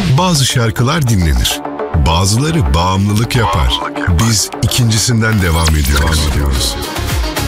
Bazı şarkılar dinlenir. Bazıları bağımlılık yapar. Biz ikincisinden devam ediyoruz.